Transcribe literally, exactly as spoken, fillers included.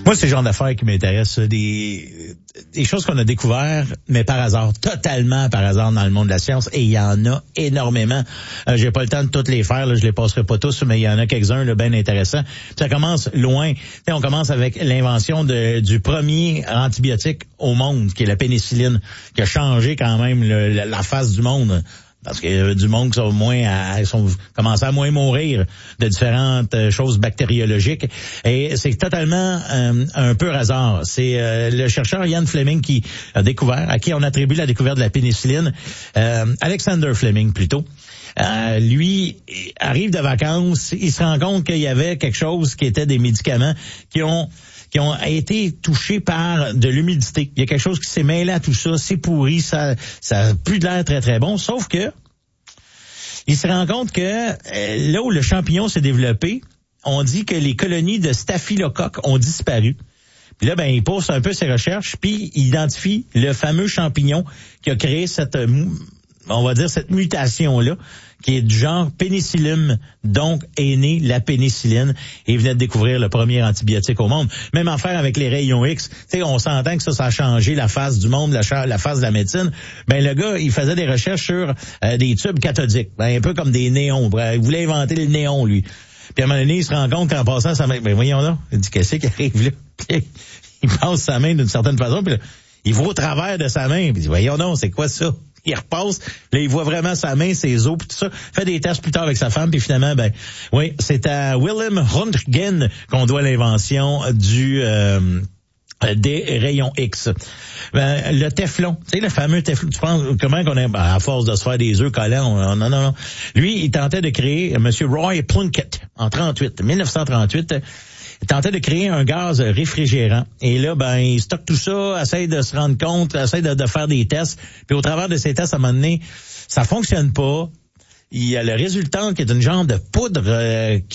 Moi, c'est le genre d'affaires qui m'intéresse, des, des choses qu'on a découvertes, mais par hasard, totalement par hasard dans le monde de la science, et il y en a énormément. Euh, j'ai pas le temps de toutes les faire, là, je les passerai pas tous, mais il y en a quelques-uns là, bien intéressants. Ça commence loin. T'sais, on commence avec l'invention de, du premier antibiotique au monde, qui est la pénicilline, qui a changé quand même le, la, la face du monde. Parce qu'il y a du monde qui sont moins à, sont commencé à moins mourir de différentes euh, choses bactériologiques. Et c'est totalement euh, un peu hasard. C'est euh, le chercheur Ian Fleming qui a découvert, à qui on attribue la découverte de la pénicilline, euh, Alexander Fleming plutôt. Euh, lui arrive de vacances, il se rend compte qu'il y avait quelque chose qui était des médicaments qui ont qui ont été touchés par de l'humidité. Il y a quelque chose qui s'est mêlé à tout ça, c'est pourri, ça ça a plus de l'air très très bon, sauf que il se rend compte que euh, là où le champignon s'est développé, on dit que les colonies de staphylocoque ont disparu. Puis là, ben, il pousse un peu ses recherches, puis il identifie le fameux champignon qui a créé cette, on va dire, cette mutation-là, qui est du genre pénicillium, donc est née la pénicilline, et il venait de découvrir le premier antibiotique au monde. Même affaire avec les rayons X, tu sais, on s'entend que ça, ça a changé la face du monde, la, la face de la médecine. Ben le gars, il faisait des recherches sur euh, des tubes cathodiques, ben, un peu comme des néons. Il voulait inventer le néon, lui. Puis à un moment donné, il se rend compte qu'en passant sa main, ben voyons là, il dit qu'est-ce qui arrive là? Puis, il passe sa main d'une certaine façon, puis là, il voit au travers de sa main, puis il dit voyons non, c'est quoi ça? Il repasse, là, il voit vraiment sa main, ses os, puis tout ça. Fait des tests plus tard avec sa femme, puis finalement, ben, oui, c'est à Wilhelm Röntgen qu'on doit l'invention du euh, des rayons X. Ben, le téflon, tu sais, le fameux téflon, tu penses comment qu'on est, ben, à force de se faire des œufs collants, on, non, non, non. Lui, il tentait de créer, Monsieur Roy Plunkett, en trente-huit, dix-neuf cent trente-huit, il tentait de créer un gaz réfrigérant. Et là, ben, il stocke tout ça, essaye de se rendre compte, essaye de, de faire des tests. Puis au travers de ces tests, à un moment donné, ça fonctionne pas. Il y a le résultat qui est une genre de poudre euh,